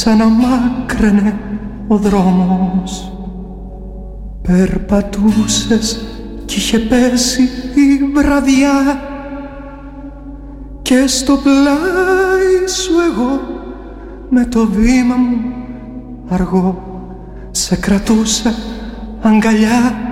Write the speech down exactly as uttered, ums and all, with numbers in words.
σαν να μάκραινε ο δρόμος. Περπατούσες κι είχε πέσει η βραδιά και στο πλάι σου εγώ με το βήμα μου αργό σε κρατούσα αγκαλιά.